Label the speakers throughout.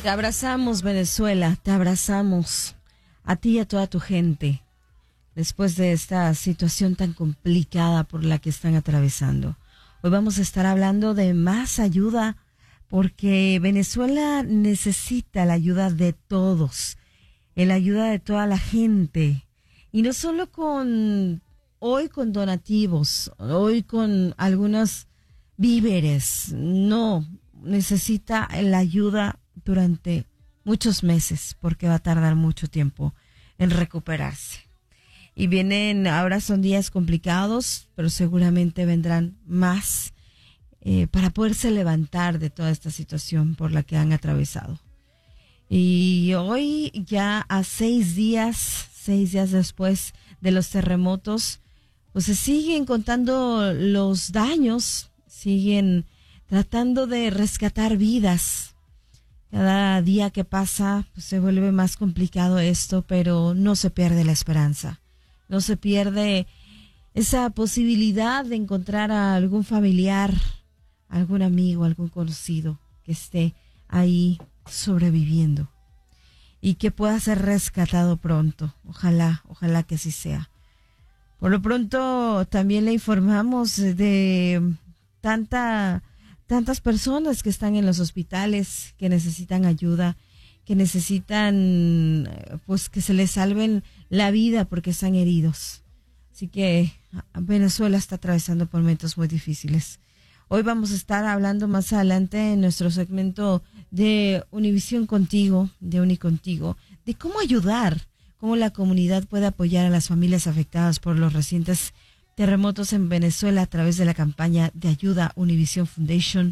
Speaker 1: Te abrazamos, Venezuela, te abrazamos a ti y a toda tu gente después de esta situación tan complicada por la que están atravesando. Hoy vamos a estar hablando de más ayuda porque Venezuela necesita la ayuda de todos, la ayuda de toda la gente, y no solo hoy con donativos, hoy con algunos víveres, no, necesita la ayuda durante muchos meses porque va a tardar mucho tiempo en recuperarse. Y ahora son días complicados, pero seguramente vendrán más para poderse levantar de toda esta situación por la que han atravesado. Y hoy, ya a 6 días después de los terremotos, pues se siguen contando los daños, siguen tratando de rescatar vidas. Cada día que pasa pues, se vuelve más complicado esto, pero no se pierde la esperanza. No se pierde esa posibilidad de encontrar a algún familiar, algún amigo, algún conocido que esté ahí sobreviviendo y que pueda ser rescatado pronto. Ojalá que así sea. Por lo pronto también le informamos de tantas personas que están en los hospitales, que necesitan ayuda, que necesitan pues que se les salven la vida porque están heridos. Así que Venezuela está atravesando por momentos muy difíciles. Hoy vamos a estar hablando más adelante en nuestro segmento de Univisión Contigo, de Unicontigo, de cómo ayudar, cómo la comunidad puede apoyar a las familias afectadas por los recientes terremotos en Venezuela a través de la campaña de ayuda Univision Foundation,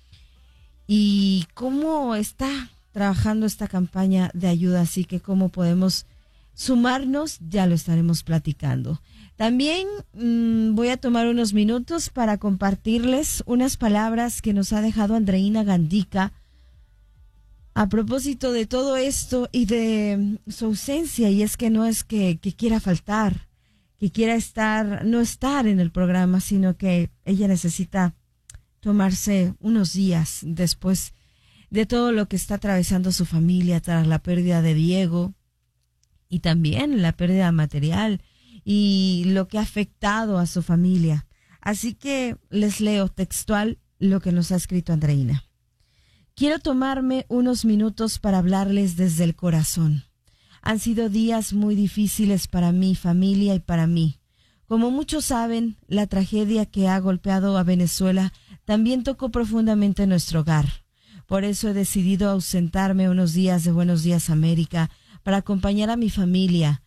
Speaker 1: y cómo está trabajando esta campaña de ayuda, así que cómo podemos sumarnos, ya lo estaremos platicando. También voy a tomar unos minutos para compartirles unas palabras que nos ha dejado Andreina Gandica a propósito de todo esto y de su ausencia, y es que no es que quiera faltar, que quiera no estar en el programa, sino que ella necesita tomarse unos días después de todo lo que está atravesando su familia tras la pérdida de Diego y también la pérdida material y lo que ha afectado a su familia. Así que les leo textual lo que nos ha escrito Andreina. Quiero tomarme unos minutos para hablarles desde el corazón. Han sido días muy difíciles para mi familia y para mí. Como muchos saben, la tragedia que ha golpeado a Venezuela también tocó profundamente nuestro hogar. Por eso he decidido ausentarme unos días de Buenos Días América para acompañar a mi familia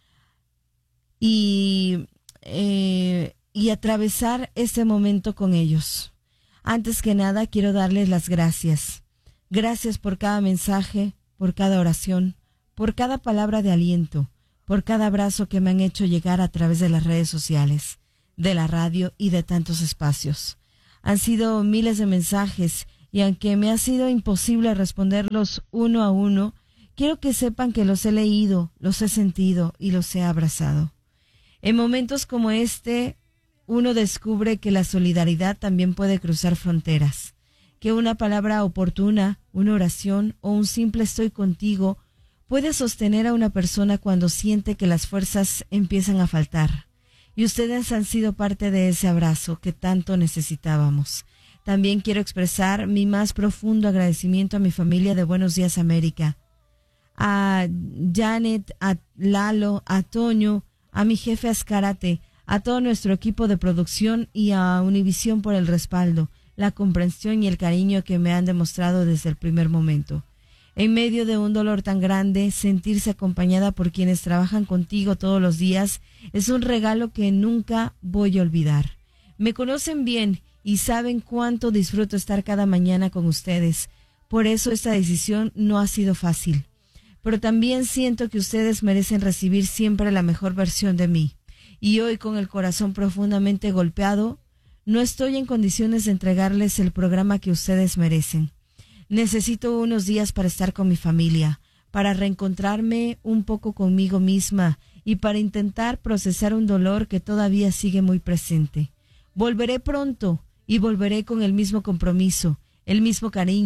Speaker 1: y atravesar este momento con ellos. Antes que nada, quiero darles las gracias. Gracias por cada mensaje, por cada oración, por cada palabra de aliento, por cada abrazo que me han hecho llegar a través de las redes sociales, de la radio y de tantos espacios. Han sido miles de mensajes y aunque me ha sido imposible responderlos uno a uno, quiero que sepan que los he leído, los he sentido y los he abrazado. En momentos como este, uno descubre que la solidaridad también puede cruzar fronteras, que una palabra oportuna, una oración o un simple estoy contigo puede sostener a una persona cuando siente que las fuerzas empiezan a faltar. Y ustedes han sido parte de ese abrazo que tanto necesitábamos. También quiero expresar mi más profundo agradecimiento a mi familia de Buenos Días América, a Janet, a Lalo, a Toño, a mi jefe Azcárate, a todo nuestro equipo de producción y a Univisión por el respaldo, la comprensión y el cariño que me han demostrado desde el primer momento. En medio de un dolor tan grande, sentirse acompañada por quienes trabajan contigo todos los días es un regalo que nunca voy a olvidar. Me conocen bien y saben cuánto disfruto estar cada mañana con ustedes. Por eso esta decisión no ha sido fácil. Pero también siento que ustedes merecen recibir siempre la mejor versión de mí. Y hoy, con el corazón profundamente golpeado, no estoy en condiciones de entregarles el programa que ustedes merecen. Necesito unos días para estar con mi familia, para reencontrarme un poco conmigo misma y para intentar procesar un dolor que todavía sigue muy presente. Volveré pronto y volveré con el mismo compromiso, el mismo cariño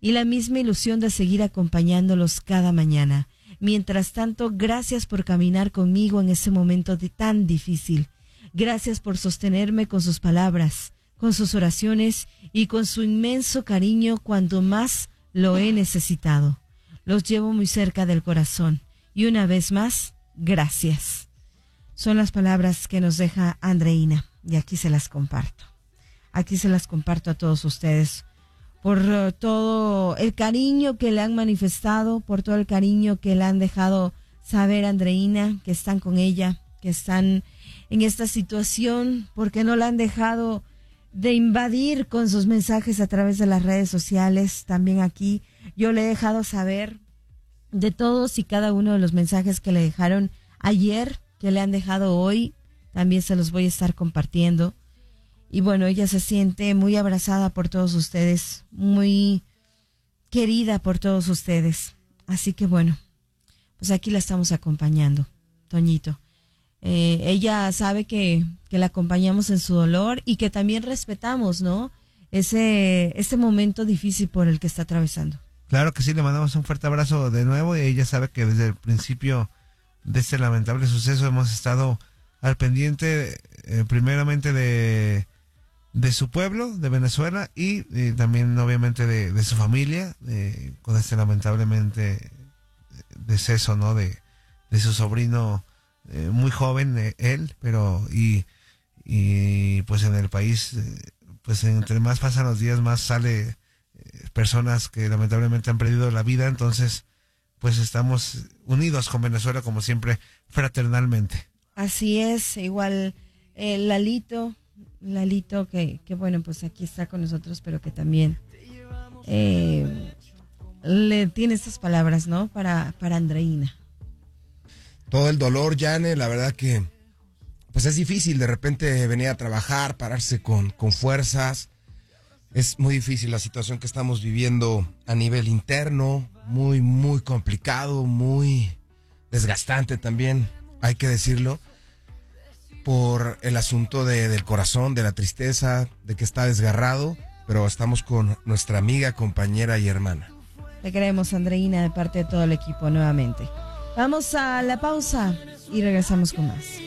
Speaker 1: y la misma ilusión de seguir acompañándolos cada mañana. Mientras tanto, gracias por caminar conmigo en ese momento tan difícil. Gracias por sostenerme con sus palabras, con sus oraciones y con su inmenso cariño cuando más lo he necesitado. Los llevo muy cerca del corazón y una vez más, gracias. Son las palabras que nos deja Andreina y aquí se las comparto. Aquí se las comparto a todos ustedes por todo el cariño que le han manifestado, por todo el cariño que le han dejado saber a Andreina, que están con ella, que están en esta situación, porque no la han dejado de invadir con sus mensajes a través de las redes sociales. También aquí yo le he dejado saber de todos y cada uno de los mensajes que le dejaron ayer, que le han dejado hoy, también se los voy a estar compartiendo. Y bueno, ella se siente muy abrazada por todos ustedes, muy querida por todos ustedes. Así que bueno, pues aquí la estamos acompañando, Toñito. Ella sabe que la acompañamos en su dolor y que también respetamos, ¿no? Ese momento difícil por el que está atravesando.
Speaker 2: Claro que sí, le mandamos un fuerte abrazo de nuevo y ella sabe que desde el principio de este lamentable suceso hemos estado al pendiente primeramente de su pueblo, de Venezuela, y también obviamente de su familia, con este lamentablemente deceso, ¿no? De su sobrino muy joven, él, pero y pues en el país, pues entre más pasan los días, más sale personas que lamentablemente han perdido la vida. Entonces pues estamos unidos con Venezuela como siempre, fraternalmente.
Speaker 1: Así es, igual Lalito que bueno, pues aquí está con nosotros, pero que también le tiene estas palabras, ¿no? Para Andreina.
Speaker 3: Todo el dolor, Yane, la verdad que pues es difícil de repente venir a trabajar, pararse con fuerzas. Es muy difícil la situación que estamos viviendo a nivel interno, muy, muy complicado, muy desgastante también, hay que decirlo, por el asunto del corazón, de la tristeza, de que está desgarrado, pero estamos con nuestra amiga, compañera y hermana.
Speaker 1: Te queremos, Andreina, de parte de todo el equipo nuevamente. Vamos a la pausa y regresamos con más.